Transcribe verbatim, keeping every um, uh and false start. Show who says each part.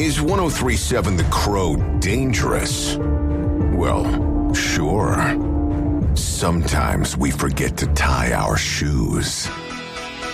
Speaker 1: Is one oh three point seven The Crow dangerous? Well, sure. Sometimes we forget to tie our shoes.